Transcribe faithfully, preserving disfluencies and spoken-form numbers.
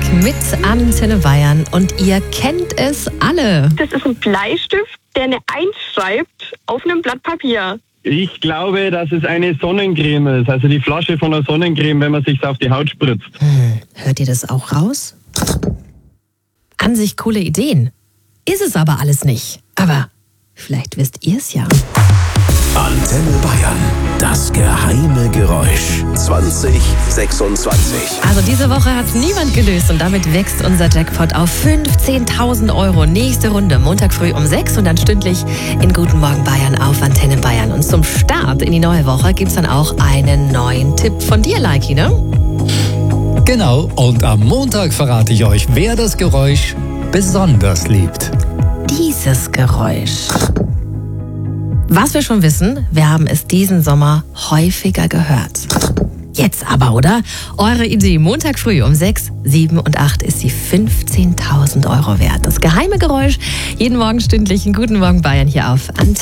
mit Antenne Bayern und ihr kennt es alle. Das ist ein Bleistift, der eine Eins schreibt auf einem Blatt Papier. Ich glaube, dass es eine Sonnencreme ist, also die Flasche von einer Sonnencreme, wenn man sich auf die Haut spritzt. Hm, hört ihr das auch raus? An sich coole Ideen. Ist es aber alles nicht. Aber vielleicht wisst ihr es ja. Antenne Bayern, das geheime Geräusch. zwanzig sechsundzwanzig. Also diese Woche hat es niemand gelöst und damit wächst unser Jackpot auf fünfzehntausend Euro. Nächste Runde, Montag früh um sechs und dann stündlich in Guten Morgen Bayern auf Antenne Bayern. Und zum Start in die neue Woche gibt es dann auch einen neuen Tipp von dir, Leiki, ne? Genau, und am Montag verrate ich euch, wer das Geräusch besonders liebt. Dieses Geräusch. Was wir schon wissen, wir haben es diesen Sommer häufiger gehört. Jetzt aber, oder? Eure Idee, Montag früh um sechs, sieben und acht ist die fünfzehntausend Euro wert. Das geheime Geräusch, jeden Morgen stündlich in Guten Morgen Bayern hier auf Antenne.